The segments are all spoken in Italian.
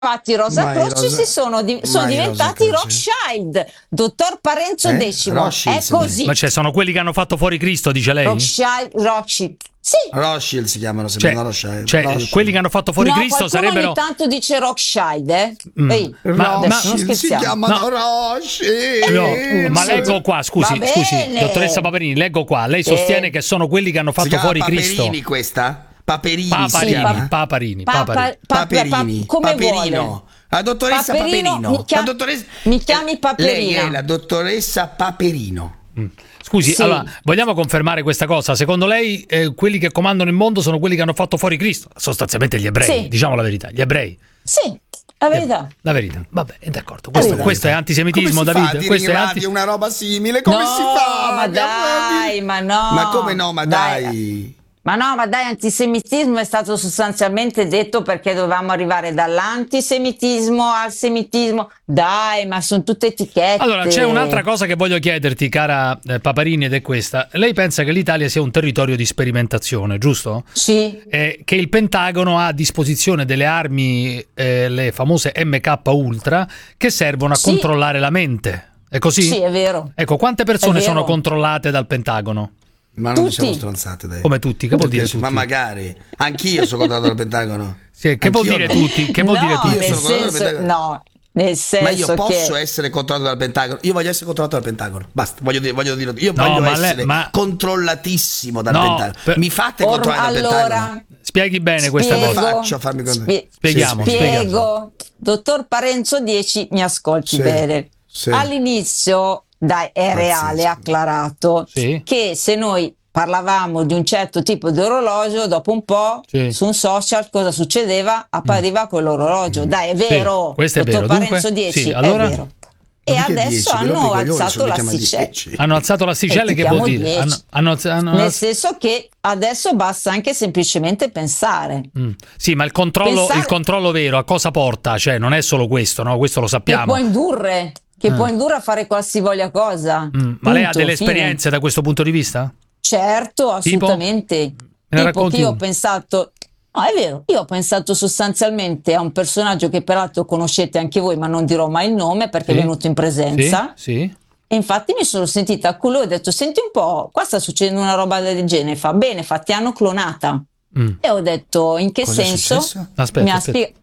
chiamati Rosacroci sono diventati Rothschild, dottor Parenzo X. È così. Ma sono quelli che hanno fatto fuori Cristo, dice lei? Rothschild. Sì. Rothschild si chiamano, Rothschild. Rothschild. Quelli che hanno fatto fuori Cristo sarebbero. Ogni tanto dice Rothschild, Ehi, ma si chiamano Rothschild. Ma leggo qua, scusi, dottoressa Paperini, leggo qua. Lei sostiene che sono quelli che hanno fatto fuori Cristo. Paperini questa? Paperini. Paperini. Come vuole. La dottoressa Paperino. Mi chiami Paperino. Lei è la dottoressa Paperino. Scusi, allora, vogliamo confermare questa cosa? Secondo lei quelli che comandano il mondo sono quelli che hanno fatto fuori Cristo? Sostanzialmente gli ebrei, diciamo la verità, gli ebrei. Sì, la verità. La verità, vabbè, d'accorto. Questo è antisemitismo, Davide. Questo è una roba simile, come si fa? Ma dai, ma no. Ma come no, ma dai. Ma no, ma dai, antisemitismo è stato sostanzialmente detto perché dovevamo arrivare dall'antisemitismo al semitismo. Dai, ma sono tutte etichette. Allora, c'è un'altra cosa che voglio chiederti, cara Paparini, ed è questa. Lei pensa che l'Italia sia un territorio di sperimentazione, giusto? Sì. Che il Pentagono ha a disposizione delle armi, le famose MK Ultra, che servono a controllare la mente. È così? Sì, è vero. Ecco, quante persone sono controllate dal Pentagono? Ma non diciamo stronzate, dai. Come tutti? Che vuol dire tutti? Ma magari anch'io sono controllato dal Pentagono. Sì, che vuol dire tutti? Che vuol dire tutti? Io sono controllato dal Pentagono. No, nel senso. Ma io posso essere controllato dal Pentagono? Io voglio essere controllato dal Pentagono. Basta, voglio dirlo. Io voglio essere controllatissimo dal Pentagono. Mi fate controllare dal Pentagono? Spieghi bene questa cosa. Faccio a farmi Spieghiamo. Spiego. Dottor Parenzo 10, mi ascolti bene. All'inizio è reale, acclarato, che se noi parlavamo di un certo tipo di orologio, dopo un po' su un social cosa succedeva? Appariva quell'orologio. Dai, è vero, questo è vero. Parenzo 10, allora? è vero. E adesso hanno alzato l'asticella. Hanno alzato l'asticella, che vuol dire? Nel senso che adesso basta anche semplicemente pensare. Sì, ma il controllo vero a cosa porta? Cioè, non è solo questo, no? Questo lo sappiamo. Che può indurre a fare qualsivoglia cosa. Ma lei ha delle esperienze da questo punto di vista? Certo, assolutamente. Tipo che io ho pensato, no, è vero, io ho pensato sostanzialmente a un personaggio che peraltro conoscete anche voi, ma non dirò mai il nome perché è venuto in presenza. Sì. E infatti mi sono sentita con lui e ho detto, senti un po', qua sta succedendo una roba del genere. Fa bene, ti hanno clonata. E ho detto, in che senso? Aspetta.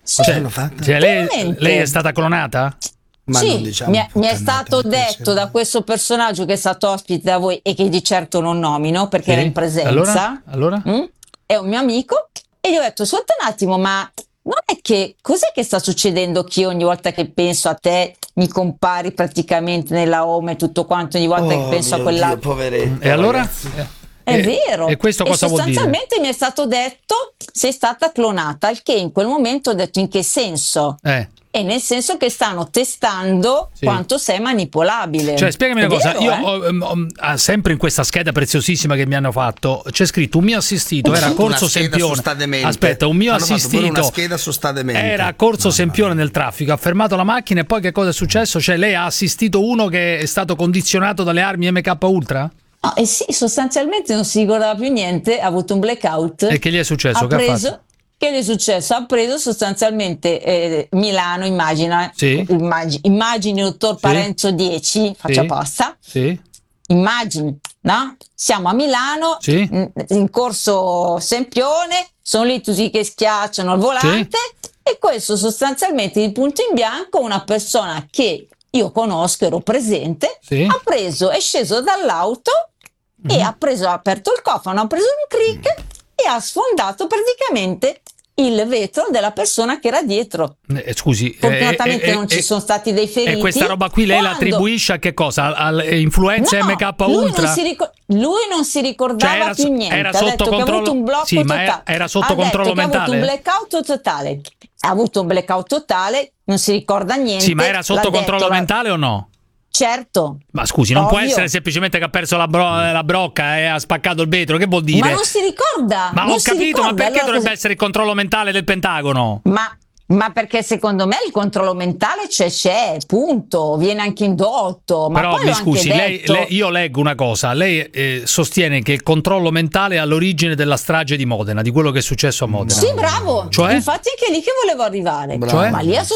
Lei è stata clonata? Ma sì, mi è stato detto da questo personaggio che è stato ospite da voi e che di certo non nomino perché era in presenza. Allora? È un mio amico e gli ho detto, ascolta un attimo, ma non è che cos'è che sta succedendo che ogni volta che penso a te mi compari praticamente nella home e tutto quanto, ogni volta che penso a quell'altro. Poveretto. E allora? È vero. E questo cosa vuol dire? Sostanzialmente mi è stato detto sei stata clonata, al che in quel momento ho detto in che senso? E nel senso che stanno testando quanto sei manipolabile. Cioè, spiegami una cosa, io ho sempre in questa scheda preziosissima che mi hanno fatto, c'è scritto un mio assistito, era Corso Sempione. Aspetta, un mio assistito era Corso Sempione nel traffico, ha fermato la macchina e poi che cosa è successo? Cioè, lei ha assistito uno che è stato condizionato dalle armi MK Ultra? No, sì, sostanzialmente non si ricordava più niente, ha avuto un blackout. E che gli è successo? Che ha fatto? Che gli è successo? Ha preso sostanzialmente Milano, immagini dottor Parenzo 10, faccia apposta. Immagini, no? Siamo a Milano, in Corso Sempione, sono lì tutti che schiacciano al volante e questo sostanzialmente di punto in bianco una persona che io conosco, ero presente, ha preso, è sceso dall'auto e ha aperto il cofano, ha preso un crick e ha sfondato praticamente il vetro della persona che era dietro. Scusi, fortunatamente non ci sono stati dei feriti. E questa roba qui lei la attribuisce a che cosa? All'influenza MK Ultra? Lui non si ricordava più niente. Era sotto controllo. Ma era sotto controllo mentale. Ha avuto un blackout totale. Ha avuto un blackout totale, non si ricorda niente. Sì, ma era sotto controllo mentale o no? Certo. Ma scusi, non può essere semplicemente che ha perso la brocca e ha spaccato il vetro, che vuol dire? Ma non si ricorda. Ma ho capito, ma perché dovrebbe essere il controllo mentale del Pentagono? Ma Ma perché secondo me il controllo mentale c'è, punto, viene anche indotto. Ma però poi mi scusi, io leggo una cosa, lei sostiene che il controllo mentale è all'origine della strage di Modena, di quello che è successo a Modena. Sì, bravo, cioè? Infatti è che lì che volevo arrivare. Cioè? Ma lì